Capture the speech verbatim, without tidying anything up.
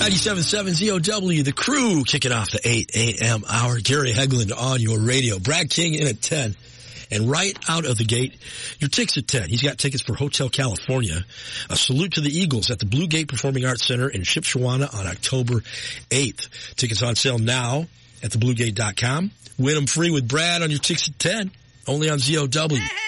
ninety-seven point seven Z O W, the crew kicking off the eight a.m. hour. Gary Hegland on your radio. Brad King in at ten. And right out of the gate, your tickets at ten. He's got tickets for Hotel California. A salute to the Eagles at the Blue Gate Performing Arts Center in Shipshewana on October eighth. Tickets on sale now at the blue gate dot com. Win them free with Brad on your tickets at ten. Only on Z O W.